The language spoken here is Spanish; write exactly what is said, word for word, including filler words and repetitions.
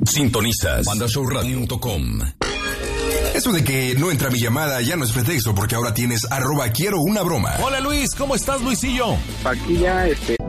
Sintonizas banda show radio punto com. Eso de que no entra mi llamada ya no es pretexto, porque ahora tienes arroba quiero una broma. Hola Luis, ¿cómo estás, Luisillo? Aquí ya, este...